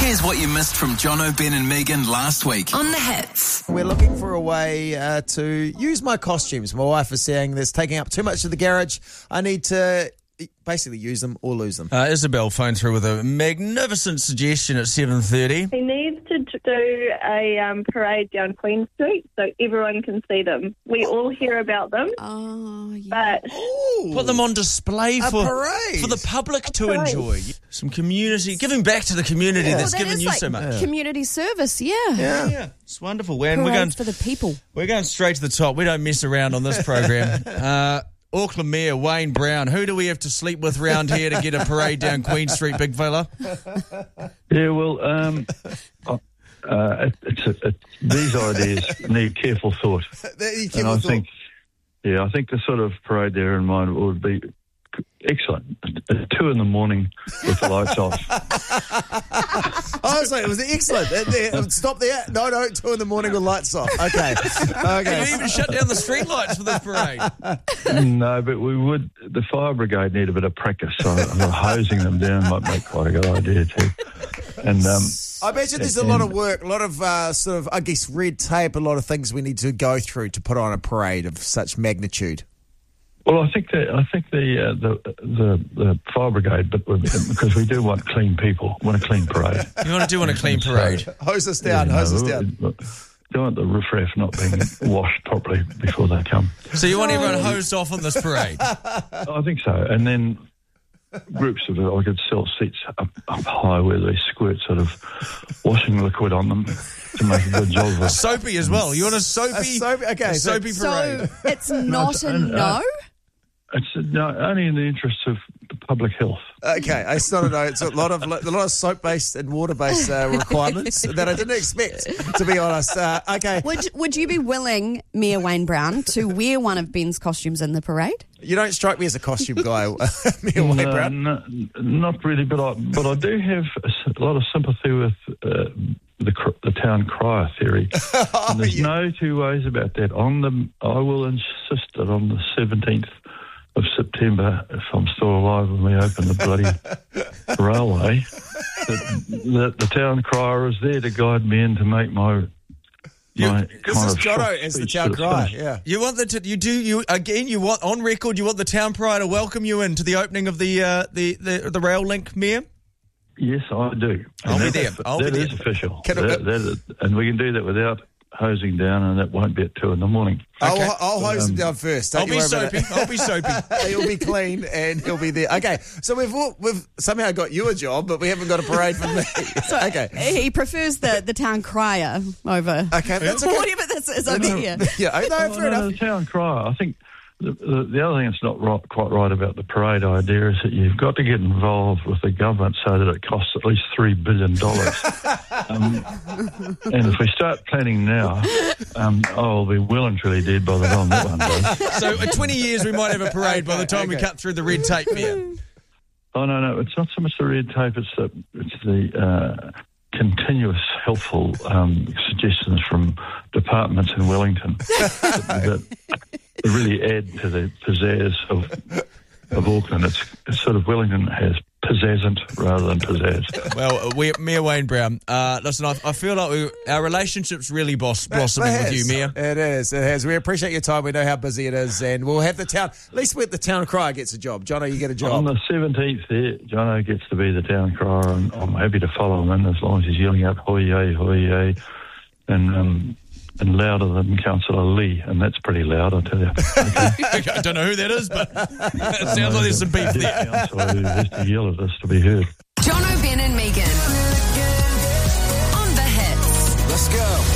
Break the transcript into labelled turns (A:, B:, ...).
A: Here's what you missed from Jono, Ben and Megan last week on The Hits.
B: We're looking for a way to use my costumes. My wife is saying there's taking up too much of the garage. I need to basically use them or lose them.
C: Isabel phoned through with a magnificent suggestion at 7:30.
D: He needs to do a parade down Queen Street so everyone can see them. We all hear about them.
E: Oh, yeah.
D: But
C: Put them on display for
B: parade.
C: the public to
D: parade.
C: enjoy. Some community, giving back to the community that's
E: Well, that
C: given
E: is
C: you
E: like
C: so much.
E: community service, yeah.
C: Yeah, it's wonderful. And
E: Parades for the people.
C: we're going straight to the top. We don't mess around on this program. Auckland Mayor Wayne Brown. Who do we have to sleep with round here to get a parade down Queen Street, big fella?
F: Yeah, well, these ideas need careful thought. And I think the sort of parade there in mind would be excellent. At 2 a.m. with the lights off.
B: I was like, it was excellent. Stop there. No, 2 a.m. with lights off. Okay.
C: Can you even shut down the street lights for this parade?
F: No, but the fire brigade need a bit of practice, so hosing them down might make quite a good idea too. And
B: I imagine there's a lot of work, a lot of sort of, I guess, red tape, a lot of things we need to go through to put on a parade of such magnitude.
F: well, I think the fire brigade, but because we do want clean people, want a clean parade.
C: You want a clean parade.
B: Hose us down.
F: Don't want the riffraff not being washed properly before they come.
C: So you want everyone hosed off on this parade?
F: I think so. And then groups of, I could sell seats up high where they squirt sort of washing liquid on them to make a good job of it.
C: Soapy as well. You want a soapy parade?
E: So it's not a no?
F: It's only in the interests of the public health.
B: Okay, it's not a no. It's a lot of soap-based and water-based requirements that I didn't expect, to be honest. Okay.
E: Would you be willing, Mayor Wayne Brown, to wear one of Ben's costumes in the parade?
B: You don't strike me as a costume guy, Mayor Wayne Brown.
F: No, not really, but I do have a lot of sympathy with the town crier theory. And there's no two ways about that. I will insist that on the 17th of September, if I'm still alive when we open the bloody railway, that the town crier is there to guide me in to make my
B: this is Jono as the town crier. Yeah,
C: you want you want on record. You want the town crier to welcome you into the opening of the rail link, Mayor.
F: Yes, I do.
C: I'll be there.
F: That is official. And we can do that without hosing down, and that won't be at 2 a.m. Okay.
B: I'll hose him down first.
C: I'll be soapy.
B: He'll be clean and he'll be there. Okay, so we've somehow got you a job, but we haven't got a parade for me.
E: So
B: okay,
E: he prefers the town crier over.
B: Okay, that's okay.
E: Whatever this is over here.
B: Yeah, no, fair enough.
F: The town crier. I think the other thing that's not quite right about the parade idea is that you've got to get involved with the government so that it costs at least $3 billion. And if we start planning now, I'll be well and truly dead by the time that one does.
C: So in 20 years we might have a parade by the time we cut through the red tape, Mayor.
F: Oh, no, it's not so much the red tape, it's the continuous helpful suggestions from departments in Wellington that really add to the pizzazz of Auckland. It's sort of Wellington has pizzazzant rather than pizzazz.
C: Well, Mayor Wayne Brown, listen, I feel like our relationship's really blossoming with you, Mayor.
B: It has. We appreciate your time. We know how busy it is, and we'll have the town. At least the town crier gets a job. Jono, you get a job.
F: On the 17th there, Jono gets to be the town crier, and I'm happy to follow him in as long as he's yelling out, hoi-yay, hoi-yay, and louder than Councillor Lee, and that's pretty loud, I tell you.
C: Okay. I don't know who that is, but it sounds like there's some beef there.
F: Councillor who has to yell at us to be heard.
A: Jono, Ben and Megan on The Hits. Let's go.